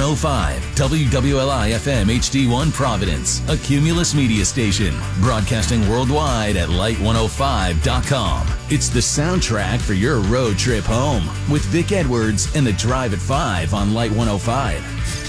105, WWLI FM HD1 Providence, a Cumulus media station, broadcasting worldwide at light105.com. It's the soundtrack for your road trip home with Vic Edwards and The Drive at 5 on Light 105.